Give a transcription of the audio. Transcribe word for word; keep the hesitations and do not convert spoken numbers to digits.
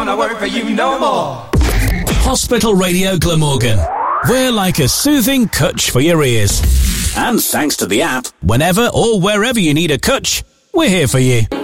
wanna work for you no more. Hospital Radio Glamorgan. We're like a soothing cutch for your ears. And thanks to the app, whenever or wherever you need a cutch, we're here for you.